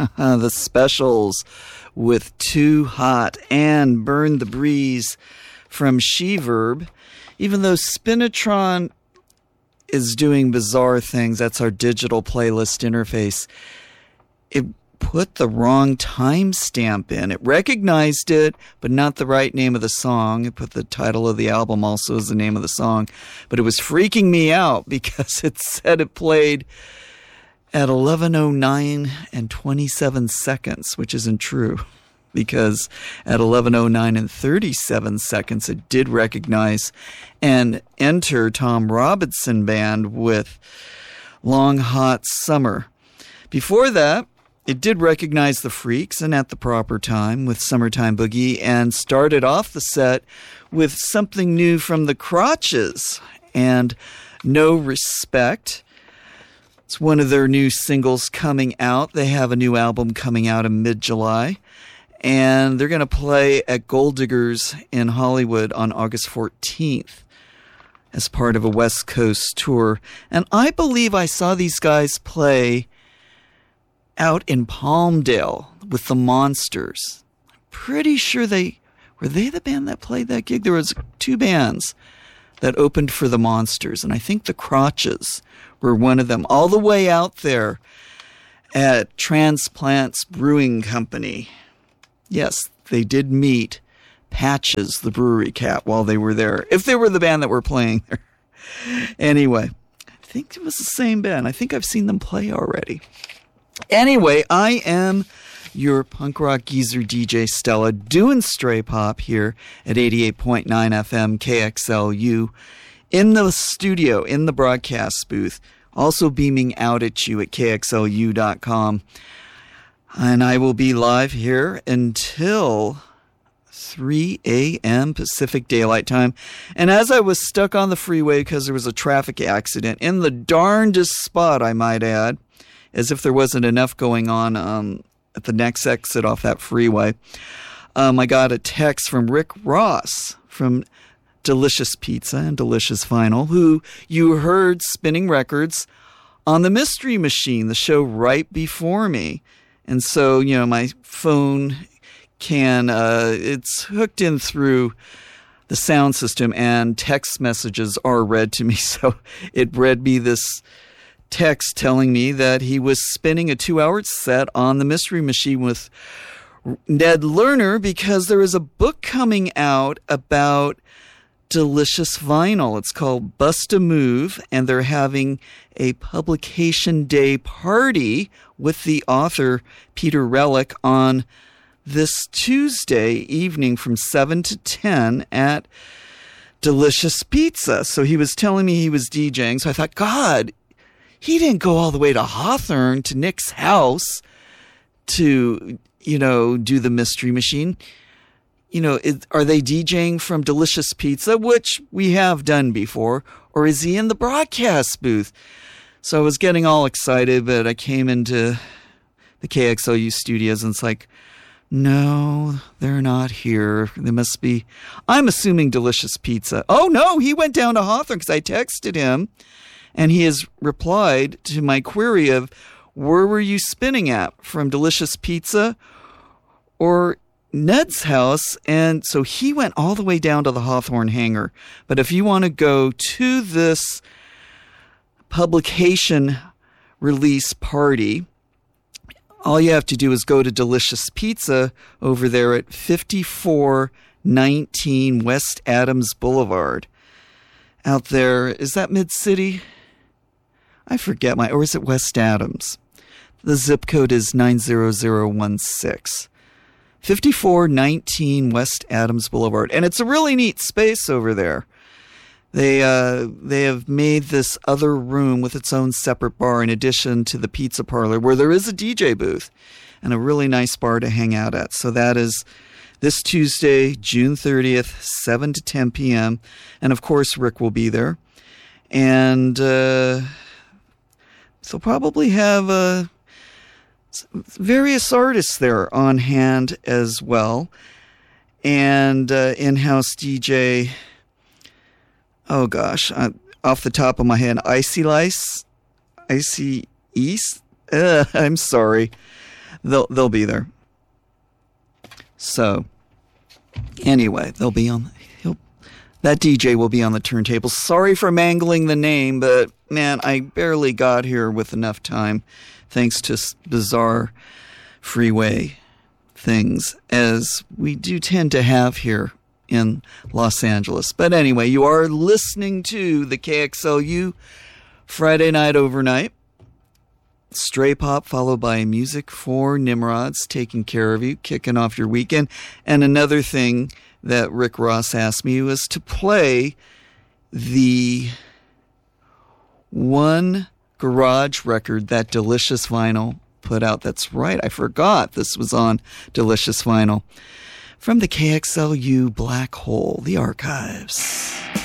The Specials with Too Hot and Burn the Breeze from She-Verb. Even though Spinitron is doing bizarre things, that's our digital playlist interface, it put the wrong timestamp in. It recognized it, but not the right name of the song. It put the title of the album also as the name of the song. But it was freaking me out because it said it played at 11:09 and 27 seconds, which isn't true. Because at 11:09 and 37 seconds, it did recognize and enter Tom Robinson Band with Long Hot Summer. Before that, it did recognize the Freaks and At the Proper Time with Summertime Boogie, and started off the set with something new from the Crotches and No Respect. It's one of their new singles coming out. They have a new album coming out in mid-July, and they're going to play at Gold Diggers in Hollywood on August 14th as part of a West Coast tour. And I believe I saw these guys play out in Palmdale with the Monsters. I'm pretty sure were they the band that played that gig? There was two bands that opened for the Monsters, and I think the Crotches were one of them, all the way out there at Transplants Brewing Company. Yes, they did meet Patches, the brewery cat, while they were there, if they were the band that were playing there. Anyway, I think it was the same band. I think I've seen them play already. Anyway, I am your punk rock geezer DJ Stella, doing Stray Pop here at 88.9 FM KXLU in the studio, in the broadcast booth, also beaming out at you at KXLU.com. And I will be live here until 3 a.m. Pacific Daylight Time. And as I was stuck on the freeway because there was a traffic accident in the darndest spot, I might add, as if there wasn't enough going on at the next exit off that freeway, I got a text from Rick Ross from Delicious Pizza and Delicious Vinyl, who you heard spinning records on the Mystery Machine, the show right before me. And so, you know, my phone it's hooked in through the sound system, and text messages are read to me. So it read me this text telling me that he was spinning a 2-hour set on the Mystery Machine with Ned Lerner because there is a book coming out about Delicious Vinyl. It's called Bust a Move, and they're having a publication day party with the author Peter Relic on this Tuesday evening from 7 to 10 at Delicious Pizza. So he was telling me he was DJing, so I thought, God, he didn't go all the way to Hawthorne, to Nick's house, to, you know, do the Mystery Machine. You know, are they DJing from Delicious Pizza, which we have done before, or is he in the broadcast booth? So I was getting all excited, but I came into the KXLU studios, and it's like, no, they're not here. They must be, I'm assuming Delicious Pizza. Oh, no, he went down to Hawthorne because I texted him. And he has replied to my query of, where were you spinning at? From Delicious Pizza or Ned's house? And so he went all the way down to the Hawthorne hangar. But if you want to go to this publication release party, all you have to do is go to Delicious Pizza over there at 5419 West Adams Boulevard. Out there, is that Mid-City? I forget or is it West Adams? The zip code is 90016. 5419 West Adams Boulevard. And it's a really neat space over there. They have made this other room with its own separate bar in addition to the pizza parlor where there is a DJ booth and a really nice bar to hang out at. So that is this Tuesday, June 30th, 7 to 10 p.m. And of course, Rick will be there. And they'll probably have various artists there on hand as well. And in-house DJ, oh gosh, off the top of my head, Icy East? I'm sorry. they'll be there. So anyway, they'll be on. That DJ will be on the turntable. Sorry for mangling the name, but man, I barely got here with enough time, thanks to bizarre freeway things, as we do tend to have here in Los Angeles. But anyway, you are listening to the KXLU Friday Night Overnight. Stray pop followed by music for Nimrods, taking care of you, kicking off your weekend. And another thing that Rick Ross asked me was to play the one garage record that Delicious Vinyl put out. That's right, I forgot this was on Delicious Vinyl. From the KXLU Black Hole, the archives.